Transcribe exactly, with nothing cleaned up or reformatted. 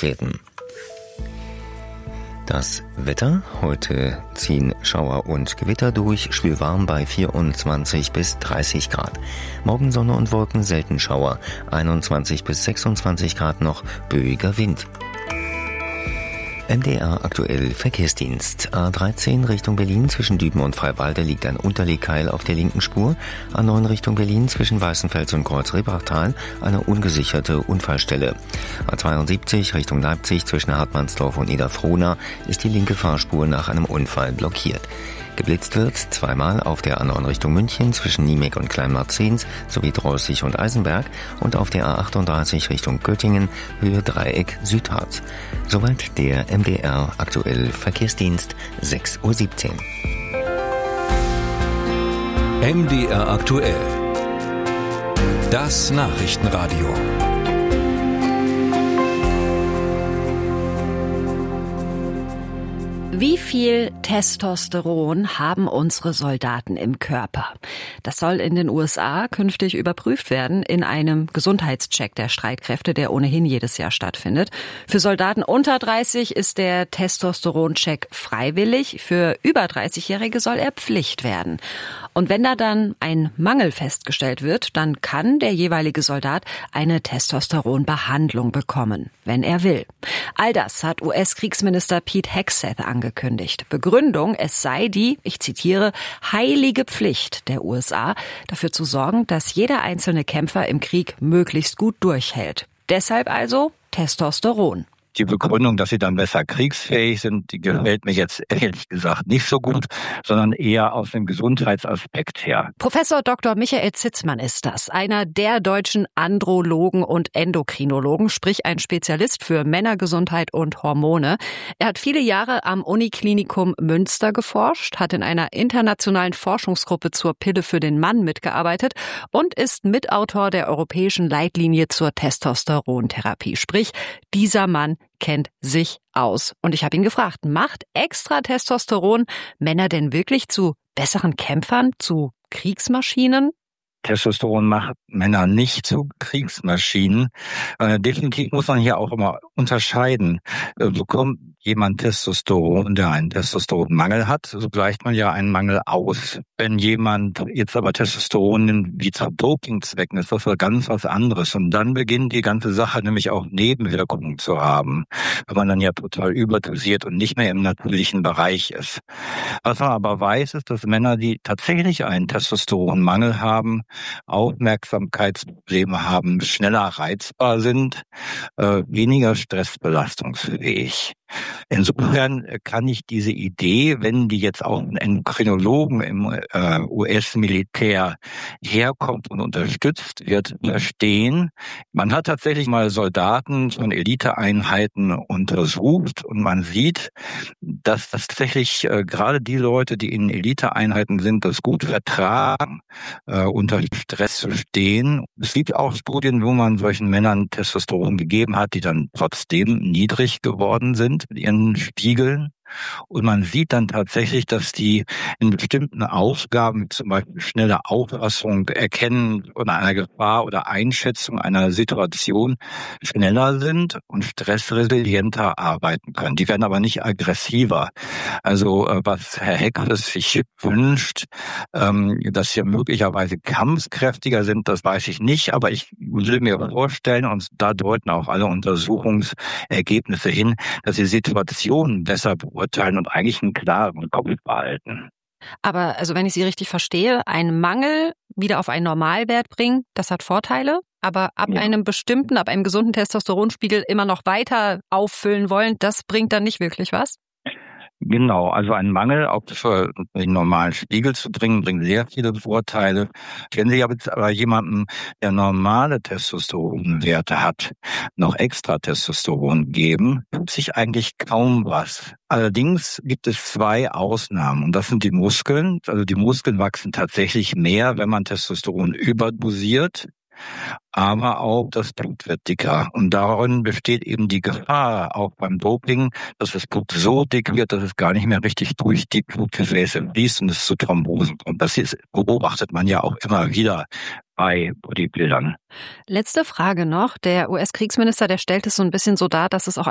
werden. Das Wetter: Heute ziehen Schauer und Gewitter durch, schwülwarm bei vierundzwanzig bis dreißig Grad. Morgen Sonne und Wolken, selten Schauer, einundzwanzig bis sechsundzwanzig Grad noch, böiger Wind. M D R aktuell Verkehrsdienst. A dreizehn Richtung Berlin zwischen Düben und Freiwalde liegt ein Unterlegkeil auf der linken Spur. A neun Richtung Berlin zwischen Weißenfels und Kreuz-Rebrachtal eine ungesicherte Unfallstelle. A zweiundsiebzig Richtung Leipzig zwischen Hartmannsdorf und Niederfrohna ist die linke Fahrspur nach einem Unfall blockiert. Geblitzt wird zweimal auf der A neun Richtung München zwischen Niemek und Kleinmarzens sowie Drossig und Eisenberg und auf der A achtunddreißig Richtung Göttingen Höhe Dreieck Südharz. Soweit der M D R aktuell Verkehrsdienst, sechs Uhr siebzehn. M D R aktuell. Das Nachrichtenradio. Wie viel Testosteron haben unsere Soldaten im Körper? Das soll in den U S A künftig überprüft werden in einem Gesundheitscheck der Streitkräfte, der ohnehin jedes Jahr stattfindet. Für Soldaten unter dreißig ist der Testosteroncheck freiwillig. Für über dreißigjährige soll er Pflicht werden. Und wenn da dann ein Mangel festgestellt wird, dann kann der jeweilige Soldat eine Testosteronbehandlung bekommen, wenn er will. All das hat U S-Kriegsminister Pete Hegseth angekündigt. Begründung, es sei die, ich zitiere, heilige Pflicht der U S A, dafür zu sorgen, dass jeder einzelne Kämpfer im Krieg möglichst gut durchhält. Deshalb also Testosteron. Die Begründung, dass sie dann besser kriegsfähig sind, die gefällt mir jetzt ehrlich gesagt nicht so gut, sondern eher aus dem Gesundheitsaspekt her. Professor Doktor Michael Zitzmann ist das, einer der deutschen Andrologen und Endokrinologen, sprich ein Spezialist für Männergesundheit und Hormone. Er hat viele Jahre am Uniklinikum Münster geforscht, hat in einer internationalen Forschungsgruppe zur Pille für den Mann mitgearbeitet und ist Mitautor der europäischen Leitlinie zur Testosterontherapie. Sprich, dieser Mann kennt sich aus. Und ich habe ihn gefragt, macht extra Testosteron Männer denn wirklich zu besseren Kämpfern, zu Kriegsmaschinen? Testosteron macht Männer nicht zu Kriegsmaschinen. Äh, definitiv muss man hier auch immer unterscheiden. Äh, bekommt jemand Testosteron, der einen Testosteronmangel hat, so gleicht man ja einen Mangel aus. Wenn jemand jetzt aber Testosteron nimmt, wie zu Dopingzwecken, ist das was ganz was anderes. Und dann beginnt die ganze Sache nämlich auch Nebenwirkungen zu haben, wenn man dann ja total überdosiert und nicht mehr im natürlichen Bereich ist. Was man aber weiß, ist, dass Männer, die tatsächlich einen Testosteronmangel haben, Aufmerksamkeitsprobleme haben, schneller reizbar sind, äh, weniger stressbelastungsfähig. Insofern kann ich diese Idee, wenn die jetzt auch ein Endokrinologen im äh, U S-Militär herkommt und unterstützt wird, verstehen. Man hat tatsächlich mal Soldaten von Eliteeinheiten untersucht und man sieht, dass das tatsächlich äh, gerade die Leute, die in Eliteeinheiten sind, das gut vertragen, äh, unter Stress zu stehen. Es gibt auch Studien, wo man solchen Männern Testosteron gegeben hat, die dann trotzdem niedrig geworden sind mit ihren Spiegeln. Und man sieht dann tatsächlich, dass die in bestimmten Aufgaben, zum Beispiel schnelle Auffassung, Erkennen von einer Gefahr oder Einschätzung einer Situation schneller sind und stressresilienter arbeiten können. Die werden aber nicht aggressiver. Also was Herr Hegseth sich wünscht, dass sie möglicherweise kampfkräftiger sind, das weiß ich nicht. Aber ich will mir vorstellen, und da deuten auch alle Untersuchungsergebnisse hin, dass die Situationen besser beurteilen und eigentlich einen klaren Kopf behalten. Aber also wenn ich Sie richtig verstehe, einen Mangel wieder auf einen Normalwert bringen, das hat Vorteile, aber ab ja. einem bestimmten, ab einem gesunden Testosteronspiegel immer noch weiter auffüllen wollen, das bringt dann nicht wirklich was? Genau, also ein Mangel auf den normalen Spiegel zu bringen, bringt sehr viele Vorteile. Wenn Sie aber jemandem, der normale Testosteronwerte hat, noch extra Testosteron geben, tut sich eigentlich kaum was. Allerdings gibt es zwei Ausnahmen und das sind die Muskeln. Also die Muskeln wachsen tatsächlich mehr, wenn man Testosteron überdosiert. Aber auch das Blut wird dicker. Und darin besteht eben die Gefahr, auch beim Doping, dass das Blut so dick wird, dass es gar nicht mehr richtig durch die Blutgefäße fließt und es zu Thrombosen kommt. Das ist, beobachtet man ja auch immer wieder bei Bodybuildern. Letzte Frage noch. Der U S-Kriegsminister, der stellt es so ein bisschen so dar, dass es auch